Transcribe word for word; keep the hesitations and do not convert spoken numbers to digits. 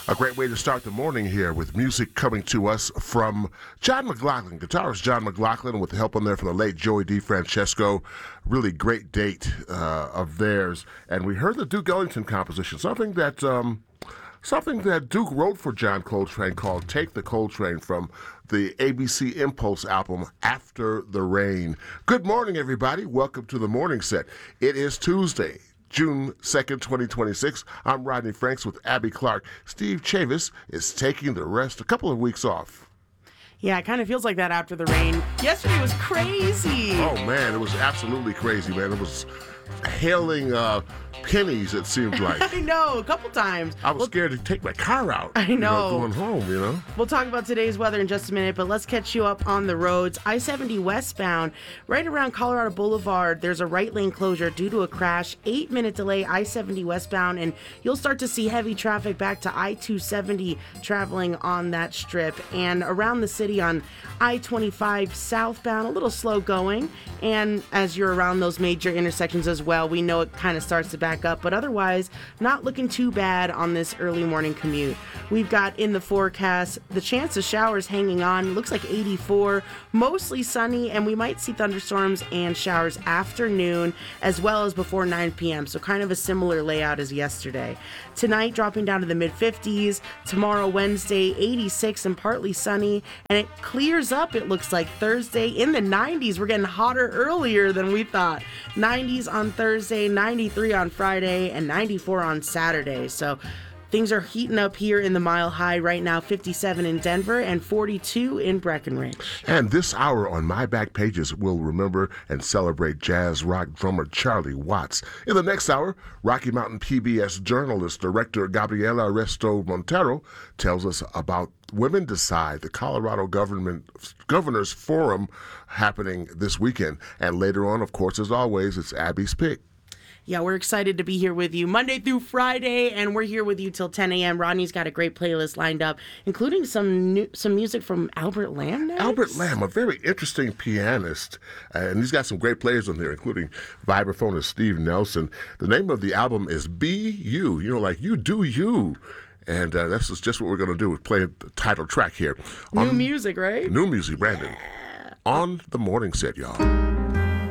A great way to start the morning here with music coming to us from John McLaughlin. Guitarist John McLaughlin with the help on there from the late Joey DeFrancesco. Really great date uh, of theirs. And we heard the Duke Ellington composition, something that um, something that Duke wrote for John Coltrane called Take the Coltrane from the A B C Impulse album After the Rain. Good morning, everybody. Welcome to the morning set. It is Tuesday, June second, twenty twenty-six. I'm Rodney Franks with Abby Clark. Steve Chavis is taking the rest, a couple of weeks off. Yeah, it kind of feels like that after the rain. Yesterday was crazy. Oh, man, it was absolutely crazy, man. It was hailing uh, pennies, it seemed like. I know, a couple times. I was Well, scared to take my car out. I you know. Going home, you know. We'll talk about today's weather in just a minute, but let's catch you up on the roads. I seventy westbound, right around Colorado Boulevard, there's a right lane closure due to a crash. Eight minute delay, I seventy westbound, and you'll start to see heavy traffic back to I two seventy traveling on that strip. And around the city on I twenty-five southbound, a little slow going. And as you're around those major intersections as well, we know it kind of starts to back up, but otherwise, not looking too bad on this early morning commute. We've got in the forecast the chance of showers hanging on. Looks like eighty-four, mostly sunny, and we might see thunderstorms and showers afternoon as well as before nine p.m. So kind of a similar layout as yesterday. Tonight dropping down to the mid fifties. Tomorrow, Wednesday, eighty-six and partly sunny, and it clears up. It looks like Thursday in the nineties. We're getting hotter earlier than we thought. nineties on Thursday, ninety-three on Friday, and ninety-four on Saturday. So things are heating up here in the Mile High right now. fifty-seven in Denver and forty-two in Breckenridge. And this hour on My Back Pages, we'll remember and celebrate jazz rock drummer Charlie Watts. In the next hour, Rocky Mountain P B S journalist, director Gabriela Resto Montero tells us about Women Decide, the Colorado Government Governors Forum happening this weekend. And later on, of course, as always, it's Abby's Pick. Yeah, we're excited to be here with you Monday through Friday, and we're here with you till ten a.m. Rodney's got a great playlist lined up, including some new, some music from Albert Lamb next. Albert Lamb, a very interesting pianist, uh, and he's got some great players on there, including vibraphonist Steve Nelson. The name of the album is Be You, you know, like you do you. And uh, that's just what we're going to do, play the title track here. New music, right? New music, Brandon. On the morning set, y'all.